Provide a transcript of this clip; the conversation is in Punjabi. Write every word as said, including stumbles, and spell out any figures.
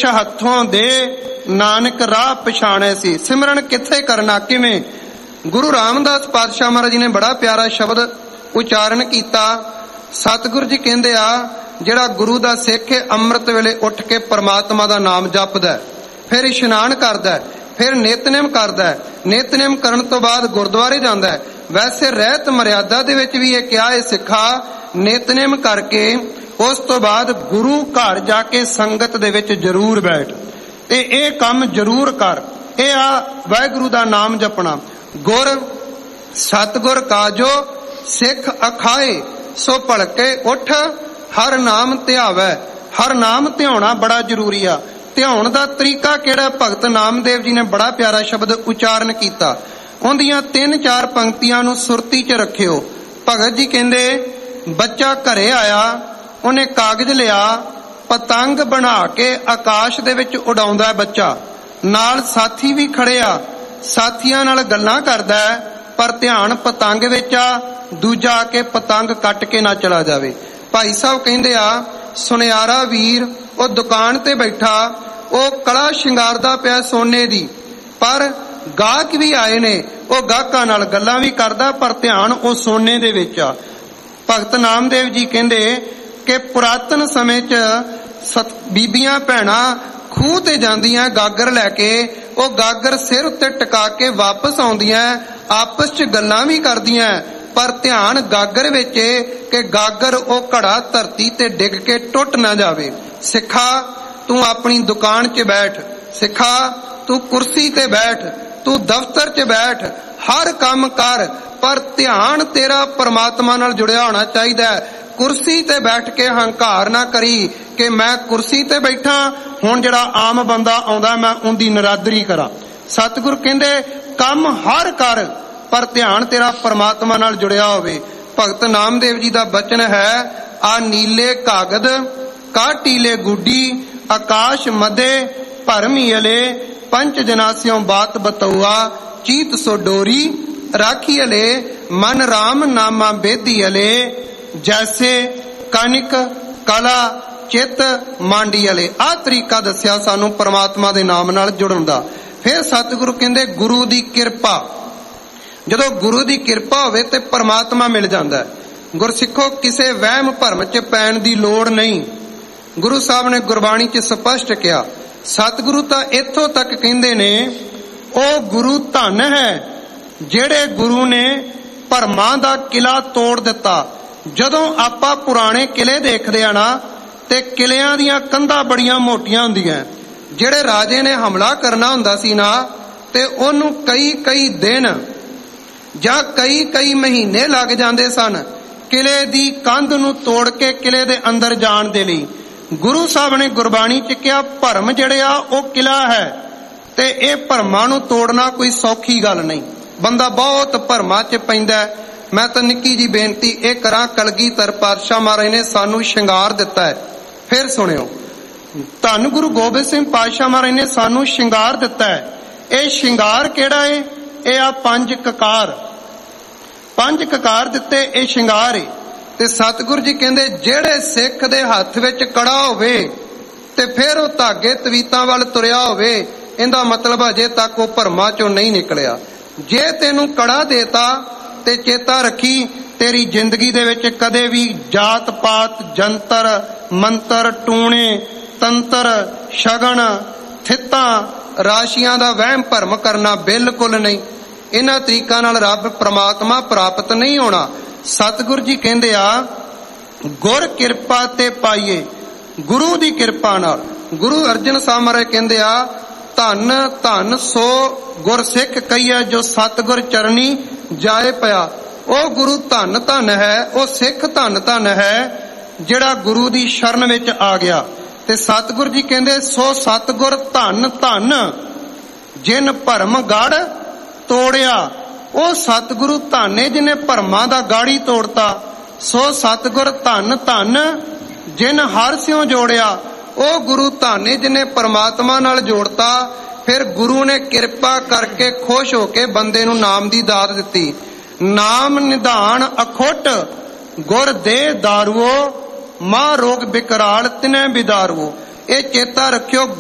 ਪਿੱਛ ਹੱਥੋਂ ਦੇ ਨਾਨਕ ਰਾਹ ਪਛਾਣੈ ਸੀ। ਸਿਮਰਨ ਕਿੱਥੇ ਕਰਨਾ, ਕਿਵੇਂ? ਗੁਰੂ ਰਾਮਦਾਸ ਪਾਤਸ਼ਾਹ ਮਹਾਰਾਜ ਜੀ ਨੇ ਬੜਾ ਪਿਆਰਾ ਸ਼ਬਦ ਉਚਾਰਨ ਕੀਤਾ। ਸਤਿਗੁਰੂ ਜੀ ਕਹਿੰਦੇ ਆ, ਜਿਹੜਾ ਗੁਰੂ ਦਾ ਸਿੱਖ ਹੈ ਅੰਮ੍ਰਿਤ ਵੇਲੇ ਉੱਠ ਕੇ ਪਰਮਾਤਮਾ ਦਾ ਨਾਮ ਜਪਦਾ, ਫਿਰ ਇਸ਼ਨਾਨ ਕਰਦਾ, ਫਿਰ ਨਿਤਨੇਮ ਕਰਦਾ, ਨਿਤਨੇਮ ਕਰਨ ਤੋਂ ਬਾਅਦ ਗੁਰਦੁਆਰੇ ਜਾਂਦਾ। ਵੈਸੇ ਰਹਿਤ ਮਰਿਆਦਾ ਦੇ ਵਿੱਚ ਵੀ ਇਹ ਕਿਹਾ ਹੈ, ਸਿੱਖਾ ਨਿਤਨੇਮ ਕਰਕੇ ਉਸ ਤੋਂ ਬਾਅਦ ਗੁਰੂ ਘਰ ਜਾ ਕੇ ਸੰਗਤ ਦੇ ਵਿੱਚ ਜ਼ਰੂਰ ਬੈਠ ਤੇ ਇਹ ਕੰਮ ਜ਼ਰੂਰ ਕਰ। ਇਹ ਆ ਵਾਹਿਗੁਰੂ ਦਾ ਨਾਮ ਜਪਣਾ। ਗੁਰ ਸਤਿਗੁਰ ਕਾਜੋ ਸਿੱਖ ਅਖਾਏ, ਸੋ ਭਲਕੇ ਉੱਠ ਹਰ ਨਾਮ ਧਿਆਵੈ। ਹਰ ਨਾਮ ਧਿਆਉਣਾ ਬੜਾ ਜ਼ਰੂਰੀ ਆ। ਧਿਆਉਣ ਦਾ ਤਰੀਕਾ ਕਿਹੜਾ? ਭਗਤ ਨਾਮਦੇਵ ਜੀ ਨੇ ਬੜਾ ਪਿਆਰਾ ਸ਼ਬਦ ਉਚਾਰਨ ਕੀਤਾ। ਉਹਦੀਆਂ ਤਿੰਨ ਚਾਰ ਪੰਕਤੀਆਂ ਨੂੰ ਸੁਰਤੀ 'ਚ ਰੱਖਿਓ। ਭਗਤ ਜੀ ਕਹਿੰਦੇ, ਬੱਚਾ ਘਰੇ ਆਇਆ, ਉਹਨੇ ਕਾਗਜ਼ ਲਿਆ, ਪਤੰਗ ਬਣਾ ਕੇ ਆਕਾਸ਼ ਦੇ ਵਿੱਚ ਉਡਾਉਂਦਾ ਬੱਚਾ, ਨਾਲ ਸਾਥੀ ਵੀ ਖੜੇ ਆ, ਸਾਥੀਆਂ ਨਾਲ ਗੱਲਾਂ ਕਰਦਾ, ਪਰ ਧਿਆਨ ਪਤੰਗ ਵਿੱਚ ਆ, ਦੂਜਾ ਆ ਕੇ ਪਤੰਗ ਕੱਟ ਕੇ ਨਾ ਚਲਾ ਜਾਵੇ। ਭਾਈ ਸਾਹਿਬ ਕਹਿੰਦੇ ਆ, ਸੁਨਿਆਰਾ ਵੀਰ ਉਹ ਦੁਕਾਨ ਤੇ ਬੈਠਾ, ਉਹ ਕਲਾ ਸ਼ਿੰਗਾਰਦਾ ਪਿਆ ਸੋਨੇ ਦੀ, ਪਰ ਗਾਹਕ ਵੀ ਆਏ ਨੇ, ਉਹ ਗਾਹਕਾਂ ਨਾਲ ਗੱਲਾਂ ਵੀ ਕਰਦਾ, ਪਰ ਧਿਆਨ ਉਹ ਸੋਨੇ ਦੇ ਵਿੱਚ ਆ। ਭਗਤ ਨਾਮਦੇਵ ਜੀ ਕਹਿੰਦੇ ਕਿ ਪੁਰਾਤਨ ਸਮੇਂ 'ਚ ਸਤ ਬੀਬੀਆਂ ਭੈਣਾਂ ਖੂਹ ਤੇ ਜਾਂਦੀਆਂ ਗਾਗਰ ਲੈ ਕੇ, ਉਹ ਗਾਗਰ ਸਿਰ ਉੱਤੇ ਟਿਕਾ ਕੇ ਵਾਪਸ ਆਉਂਦੀਆਂ, ਆਪਸ 'ਚ ਗੱਲਾਂ ਵੀ ਕਰਦੀਆਂ, ਪਰ ਧਿਆਨ ਗਾਗਰ ਵਿੱਚ ਕਿ ਗਾਗਰ ਉਹ ਘੜਾ ਧਰਤੀ ਤੇ ਡਿੱਗ ਕੇ ਟੁੱਟ ਨਾ ਜਾਵੇ। ਸਿੱਖਾ ਤੂੰ ਆਪਣੀ ਦੁਕਾਨ 'ਚ ਬੈਠ, ਸਿੱਖਾ ਤੂੰ ਕੁਰਸੀ ਤੇ ਬੈਠ, ਤੂੰ ਦਫ਼ਤਰ 'ਚ ਬੈਠ, ਹਰ ਕੰਮ ਕਰ, ਪਰ ਧਿਆਨ ਤੇਰਾ ਪਰਮਾਤਮਾ ਨਾਲ ਜੁੜਿਆ ਹੋਣਾ ਚਾਹੀਦਾ ਹੈ। ਕੁਰਸੀ ਤੇ ਬੈਠ ਕੇ ਹੰਕਾਰ ਨਾ ਕਰੀ ਕਿ ਮੈਂ ਕੁਰਸੀ ਤੇ ਬੈਠਾ, ਹੁਣ ਜਿਹੜਾ ਆਮ ਬੰਦਾ ਆਉਂਦਾ ਮੈਂ ਉਹਦੀ ਨਰਾਦਰੀ ਕਰਾਂ। ਸਤਿਗੁਰ ਕਹਿੰਦੇ ਕੰਮ ਹਰ ਕਰ, ਪਰ ਧਿਆਨ ਤੇਰਾ ਪਰਮਾਤਮਾ ਨਾਲ ਜੁੜਿਆ ਹੋਵੇ। ਭਗਤ ਨਾਮਦੇਵ ਜੀ ਦਾ ਬਚਨ ਹੈ, ਆ ਨੀਲੇ ਕਾਗਦ ਕਾਟੀਲੇ ਗੁੱਡੀ, ਆਕਾਸ਼ ਮਦੇ ਭਰਮੀ ਅਲੇ, ਪੰਚ ਜਨਾਸਿਓਂ ਬਾਤ ਬਤਉਆ, ਚੀਤ ਸੋ ਡੋਰੀ ਰਾਖੀ ਅਲੇ, ਮਨ ਰਾਮ ਨਾਮਾ ਬੇਦੀ ਅਲੇ, ਜੈਸੇ ਕਨਿਕ ਕਲਾ ਚਿੱਤ ਮਾਂਡੀ ਅਲੇ। ਆਹ ਤਰੀਕਾ ਦੱਸਿਆ ਸਾਨੂੰ ਪਰਮਾਤਮਾ ਦੇ ਨਾਮ ਨਾਲ ਜੁੜਨ ਦਾ। ਫਿਰ ਸਤਿਗੁਰੂ ਕਹਿੰਦੇ ਗੁਰੂ ਦੀ ਕਿਰਪਾ, ਜਦੋਂ ਗੁਰੂ ਦੀ ਕਿਰਪਾ ਹੋਵੇ ਤੇ ਪਰਮਾਤਮਾ ਮਿਲ ਜਾਂਦਾ। ਗੁਰਸਿੱਖੋ ਕਿਸੇ ਵਹਿਮ ਭਰਮ 'ਚ ਪੈਣ ਦੀ ਲੋੜ ਨਹੀਂ। ਗੁਰੂ ਸਾਹਿਬ ਨੇ ਗੁਰਬਾਣੀ 'ਚ ਸਪਸ਼ਟ ਕਿਹਾ। ਸਤਿਗੁਰੂ ਤਾਂ ਇੱਥੋਂ ਤੱਕ ਕਹਿੰਦੇ ਨੇ, ਉਹ ਗੁਰੂ ਧਨ ਹੈ ਜਿਹੜੇ ਗੁਰੂ ਨੇ ਭਰਮਾਂ ਦਾ ਕਿਲਾ ਤੋੜ ਦਿੱਤਾ। ਜਦੋਂ ਆਪਾਂ ਪੁਰਾਣੇ ਕਿਲੇ ਦੇਖਦੇ ਆ ਨਾ, ਤੇ ਕਿਲਿਆਂ ਦੀਆਂ ਕੰਧਾਂ ਬੜੀਆਂ ਮੋਟੀਆਂ ਹੁੰਦੀਆਂ। ਜਿਹੜੇ ਰਾਜੇ ਨੇ ਹਮਲਾ ਕਰਨਾ ਹੁੰਦਾ ਸੀ ਨਾ, ਤੇ ਉਹਨੂੰ ਕਈ ਕਈ ਦਿਨ ਜਾਂ ਕਈ ਕਈ ਮਹੀਨੇ ਲੱਗ ਜਾਂਦੇ ਸਨ ਕਿਲੇ ਦੀ ਕੰਧ ਨੂੰ ਤੋੜ ਕੇ ਕਿਲੇ ਦੇ ਅੰਦਰ ਜਾਣ ਦੇ ਲਈ। ਗੁਰੂ ਸਾਹਿਬ ਨੇ ਗੁਰਬਾਣੀ 'ਚ ਕਿਹਾ, ਭਰਮ ਜਿਹੜੇ ਆ ਉਹ ਕਿਲਾ ਹੈ, ਤੇ ਇਹ ਭਰਮਾਂ ਨੂੰ ਤੋੜਨਾ ਕੋਈ ਸੌਖੀ ਗੱਲ ਨਹੀਂ। ਬੰਦਾ ਬਹੁਤ ਭਰਮਾਂ 'ਚ ਪੈਂਦਾ। ਮੈਂ ਤਾਂ ਨਿੱਕੀ ਜੀ ਬੇਨਤੀ ਇਹ ਕਰਾਂ, ਕਲਗੀਧਰ ਪਾਤਸ਼ਾਹ ਮਹਾਰਾਜ ਨੇ ਸਾਨੂੰ ਸ਼ਿੰਗਾਰ ਦਿੱਤਾ ਹੈ। ਫਿਰ ਸੁਣਿਓ, ਧੰਨ ਗੁਰੂ ਗੋਬਿੰਦ ਸਿੰਘ ਪਾਤਸ਼ਾਹ ਮਹਾਰਾਜ ਨੇ ਸਾਨੂੰ ਸ਼ਿੰਗਾਰ ਦਿੱਤਾ ਹੈ। ਇਹ ਸ਼ਿੰਗਾਰ ਕਿਹੜਾ ਏ? ਇਹ ਆ ਪੰਜ ਕਕਾਰ, ਪੰਜ ਕਕਾਰ ਦਿੱਤੇ, ਇਹ ਸ਼ਿੰਗਾਰ ਏ। ਤੇ ਸਤਿਗੁਰੂ ਜੀ ਕਹਿੰਦੇ ਜਿਹੜੇ ਸਿੱਖ ਦੇ ਹੱਥ ਵਿੱਚ ਕੜਾ ਹੋਵੇ ਤੇ ਫਿਰ ਉਹ ਧਾਗੇ ਤਵੀਤਾਂ ਵੱਲ ਤੁਰਿਆ ਹੋਵੇ, ਇਹਦਾ ਮਤਲਬ ਅਜੇ ਤੱਕ ਉਹ ਭਰਮਾਂ ਚੋਂ ਨਹੀਂ ਨਿਕਲਿਆ। ਜੇ ਤੈਨੂੰ ਕੜਾ ਦੇਤਾ ਤੇ ਚੇਤਾ ਰੱਖੀ, ਤੇਰੀ ਜ਼ਿੰਦਗੀ ਦੇ ਵਿੱਚ ਕਦੇ ਵੀ ਜਾਤ ਪਾਤ, ਜੰਤਰ ਮੰਤਰ, ਟੂਣੇ ਤੰਤਰ, ਸ਼ਗਨ, ਥਿੱਤਾਂ, ਰਾਸ਼ੀਆਂ ਦਾ ਵਹਿਮ ਭਰਮ ਕਰਨਾ ਬਿਲਕੁਲ ਨਹੀਂ। ਇਹਨਾਂ ਤਰੀਕਾਂ ਨਾਲ ਰੱਬ ਪ੍ਰਮਾਤਮਾ ਪ੍ਰਾਪਤ ਨਹੀਂ ਹੋਣਾ। ਸਤਿਗੁਰੂ ਜੀ ਕਹਿੰਦੇ ਆ, ਗੁਰ ਕਿਰਪਾ ਤੇ ਪਾਈਏ, ਗੁਰੂ ਦੀ ਕਿਰਪਾ ਨਾਲ। ਗੁਰੂ ਅਰਜਨ ਸਾਹਿਬ ਮਹਾਰਾਜ ਕਹਿੰਦੇ ਆ, ਧੰਨ ਧੰਨ ਸੋ ਗੁਰ ਸਿੱਖ ਕਹੀਏ ਜੋ ਸਤਿਗੁਰ ਚਰਨੀ ਜਾਏ ਪਿਆ। ਉਹ ਗੁਰੂ ਧੰਨ ਧੰਨ ਹੈ, ਉਹ ਸਿੱਖ ਧੰਨ ਧੰਨ ਹੈ ਜਿਹੜਾ ਗੁਰੂ ਦੀ ਸ਼ਰਨ ਵਿੱਚ ਆ ਗਿਆ। ਤੇ ਸਤਿਗੁਰ ਜੀ ਕਹਿੰਦੇ, ਸੋ ਸਤਿਗੁਰ ਧੰਨ ਧੰਨ ਜਿਨ ਭਰਮ ਗੜ ਤੋੜਿਆ। ਉਹ ਸਤਿਗੁਰੂ ਧੰਨ ਜਿਹਨੇ ਭਰਮਾਂ ਦਾ ਗਾੜੀ ਤੋੜਤਾ। ਸੋ ਸਤਿਗੁਰ ਧੰਨ ਧੰਨ ਜਿਨ ਹਰ ਸਿਉ ਜੋੜਿਆ। ਉਹ ਗੁਰੂ ਧੰਨ ਜਿਹਨੇ ਪਰਮਾਤਮਾ ਨਾਲ ਜੋੜਤਾ। ਫਿਰ ਗੁਰੂ ਨੇ ਕਿਰਪਾ ਕਰਕੇ ਖੁਸ਼ ਹੋ ਕੇ ਬੰਦੇ ਨੂੰ ਨਾਮ ਦੀ ਦਾਤ ਦਿੱਤੀ। ਨਾਮ ਨਿਧਾਨ ਅਖੁੱਟ ਗੁਰ ਦੇ ਦਾਰੂਓ, ਮਾਂ ਰੋਗ ਬਿਕਰਾਲ ਤਿਨੈ ਬਿਦਾਰੂਓ। ਇਹ ਚੇਤਾ ਰੱਖਿਓ।